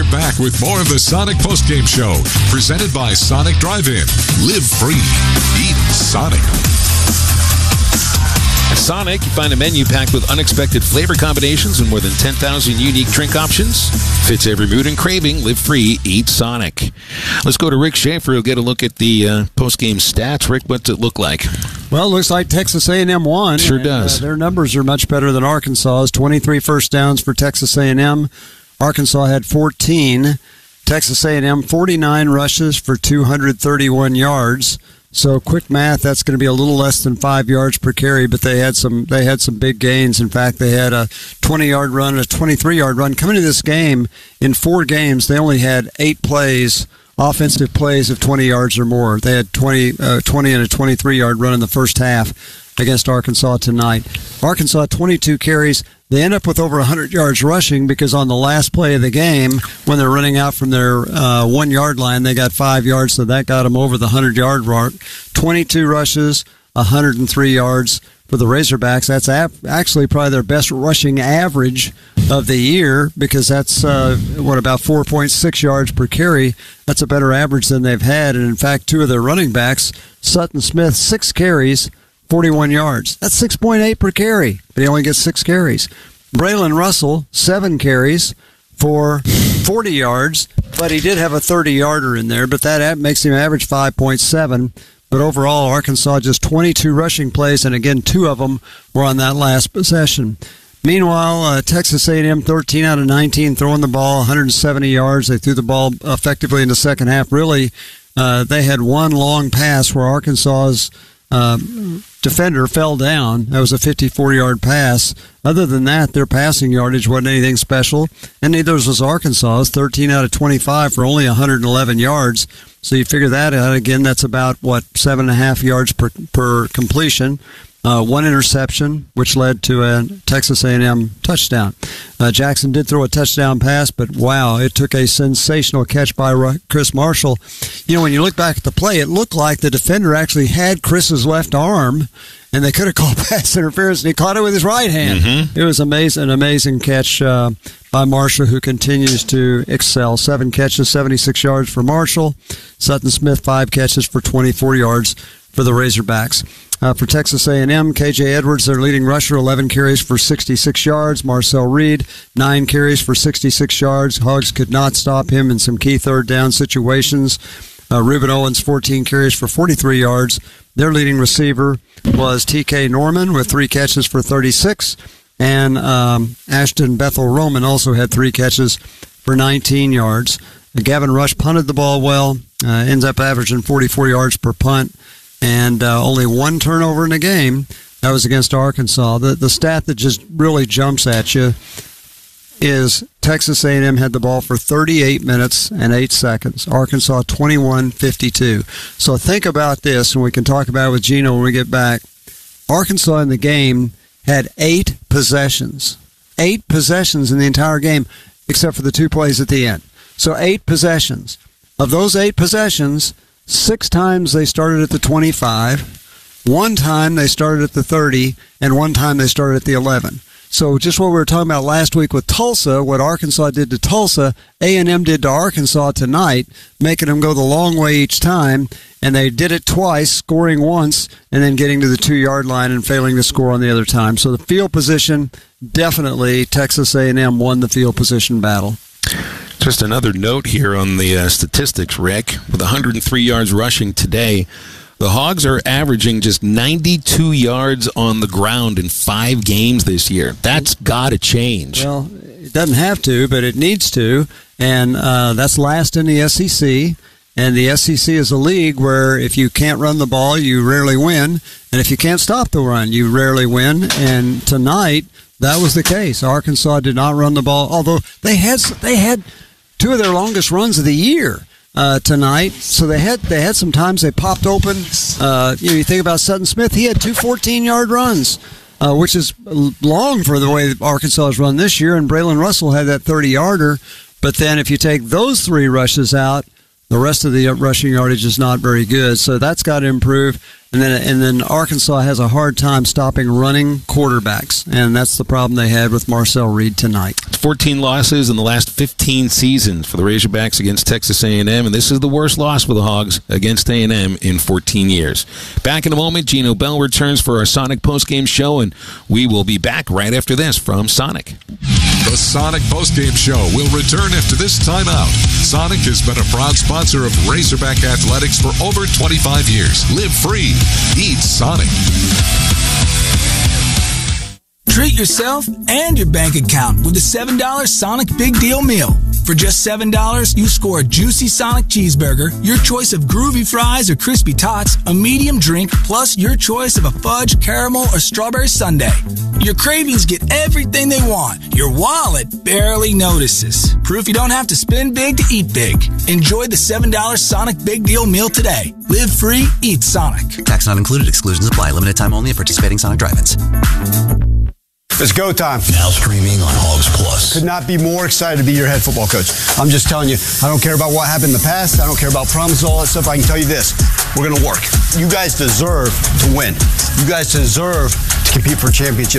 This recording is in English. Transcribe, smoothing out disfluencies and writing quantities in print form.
back with more of the Sonic Postgame Show, presented by Sonic Drive-In. Live free. Eat Sonic. At Sonic, you find a menu packed with unexpected flavor combinations and more than 10,000 unique drink options. Fits every mood and craving. Live free. Eat Sonic. Let's go to Rick Schaefer. He'll get a look at the post-game stats. Rick, what's it look like? Well, it looks like Texas A&M won. Sure does. Their numbers are much better than Arkansas's. 23 first downs for Texas A&M. Arkansas had 14. Texas A&M 49 rushes for 231 yards. So quick math, that's going to be a little less than 5 yards per carry, but they had some big gains. In fact, they had a 20-yard run and a 23-yard run. Coming to this game, in 4 games, they only had 8 plays, offensive plays of 20 yards or more. They had 20 and a 23-yard run in the first half against Arkansas tonight. Arkansas, 22 carries. They end up with over 100 yards rushing because on the last play of the game, when they're running out from their 1-yard line, they got 5 yards, so that got them over the 100-yard mark. 22 rushes, 103 yards for the Razorbacks. That's actually probably their best rushing average of the year because that's, about 4.6 yards per carry. That's a better average than they've had. And, in fact, 2 of their running backs, Sutton Smith, 6 carries, 41 yards. That's 6.8 per carry, but he only gets 6 carries. Braylon Russell, 7 carries for 40 yards, but he did have a 30-yarder in there, but that makes him average 5.7. But overall, Arkansas just 22 rushing plays, and again, 2 of them were on that last possession. Meanwhile, Texas A&M 13 out of 19 throwing the ball, 170 yards. They threw the ball effectively in the second half. Really, they had one long pass where Arkansas's defender fell down. That was a 54-yard pass. Other than that, their passing yardage wasn't anything special, and neither was Arkansas's. 13 out of 25 for only 111 yards. So you figure that out. Again, that's about, 7.5 yards per completion. 1 interception, which led to a Texas A&M touchdown. Jackson did throw a touchdown pass, but wow, it took a sensational catch by Chris Marshall. You know, when you look back at the play, it looked like the defender actually had Chris's left arm, and they could have called pass interference, and he caught it with his right hand. Mm-hmm. It was an amazing catch by Marshall, who continues to excel. 7 catches, 76 yards for Marshall. Sutton Smith, 5 catches for 24 yards for the Razorbacks. For Texas A&M, KJ Edwards, their leading rusher, 11 carries for 66 yards. Marcel Reed, 9 carries for 66 yards. Hogs could not stop him in some key third down situations. Reuben Owens, 14 carries for 43 yards. Their leading receiver was T.K. Norman with 3 catches for 36. And Ashton Bethel Roman also had 3 catches for 19 yards. Gavin Rush punted the ball well, ends up averaging 44 yards per punt. And only 1 turnover in the game. That was against Arkansas. The stat that just really jumps at you is Texas A&M had the ball for 38 minutes and 8 seconds. Arkansas 21-52. So think about this, and we can talk about it with Gino when we get back. Arkansas in the game had 8 possessions. 8 possessions in the entire game, except for the 2 plays at the end. So 8 possessions. Of those 8 possessions, 6 times they started at the 25, 1 time they started at the 30, and 1 time they started at the 11. So just what we were talking about last week with Tulsa, what Arkansas did to Tulsa, A&M did to Arkansas tonight, making them go the long way each time, and they did it twice, scoring once, and then getting to the 2-yard line and failing to score on the other time. So the field position, definitely Texas A&M won the field position battle. Just another note here on the statistics, Rick. With 103 yards rushing today, the Hogs are averaging just 92 yards on the ground in 5 games this year. That's got to change. Well, it doesn't have to, but it needs to, and that's last in the SEC. And the SEC is a league where if you can't run the ball, you rarely win, and if you can't stop the run, you rarely win. And tonight, that was the case. Arkansas did not run the ball, although they had 2 of their longest runs of the year tonight. So they had some times they popped open. You think about Sutton Smith, he had 2 14-yard runs, which is long for the way Arkansas has run this year. And Braylon Russell had that 30-yarder. But then if you take those 3 rushes out, the rest of the rushing yardage is not very good. So that's got to improve. And then Arkansas has a hard time stopping running quarterbacks, and that's the problem they had with Marcel Reed tonight. 14 losses in the last 15 seasons for the Razorbacks against Texas A&M, and this is the worst loss for the Hogs against A&M in 14 years. Back in a moment, Gino Bell returns for our Sonic postgame show, and we will be back right after this from Sonic. The Sonic postgame show will return after this timeout. Sonic has been a proud sponsor of Razorback Athletics for over 25 years. Live free. Eat Sonic. Treat yourself and your bank account with a $7 Sonic Big Deal Meal. For just $7, you score a juicy Sonic cheeseburger, your choice of groovy fries or crispy tots, a medium drink, plus your choice of a fudge, caramel, or strawberry sundae. Your cravings get everything they want. Your wallet barely notices. Proof you don't have to spend big to eat big. Enjoy the $7 Sonic Big Deal Meal today. Live free, eat Sonic. Tax not included. Exclusions apply. Limited time only at participating Sonic drive-ins. It's go time. Now streaming on Hogs Plus. Could not be more excited to be your head football coach. I'm just telling you, I don't care about what happened in the past. I don't care about promises, all that stuff. I can tell you this. We're going to work. You guys deserve to win. You guys deserve to compete for championships.